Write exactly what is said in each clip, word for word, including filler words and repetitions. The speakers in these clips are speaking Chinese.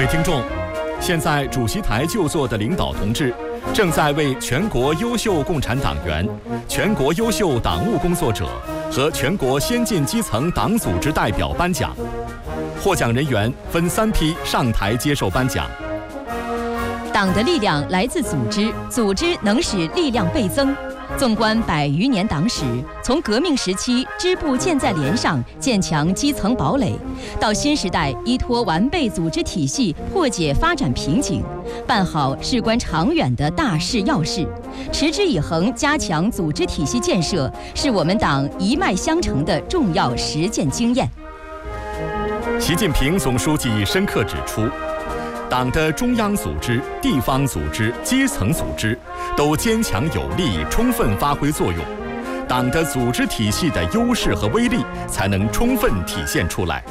听众，现在主席台就座的领导同志正在为全国优秀共产党员、全国优秀党务工作者和全国先进基层党组织代表颁奖。获奖人员分三批上台接受颁奖。 党的力量来自组织，组织能使力量倍增。纵观百余年党史，从革命时期支部建在连上，建强基层堡垒，到新时代依托完备组织体系破解发展瓶颈，办好事关长远的大事要事，持之以恒加强组织体系建设，是我们党一脉相承的重要实践经验。 习近平总书记深刻指出，党的中央组织、地方组织、基层组织都坚强有力，充分发挥作用，党的组织体系的优势和威力才能充分体现出来。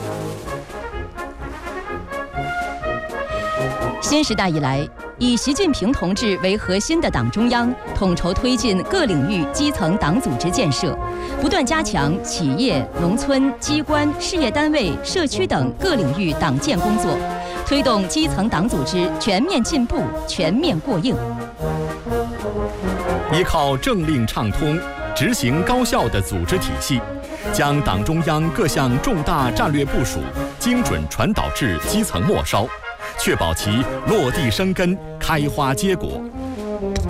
新时代以来，以习近平同志为核心的党中央统筹推进各领域基层党组织建设，不断加强企业、农村、机关、事业单位、社区等各领域党建工作，推动基层党组织全面进步、全面过硬。 依靠政令畅通、执行高效的组织体系，将党中央各项重大战略部署精准传导至基层末梢，确保其落地生根、开花结果。